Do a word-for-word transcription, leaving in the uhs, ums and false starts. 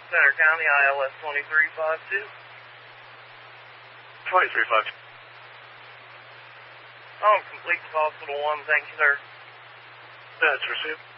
Center County, I L S twenty-three fifty-two. twenty-three fifty-two. Oh, complete to Hospital one, thank you, sir. That's received.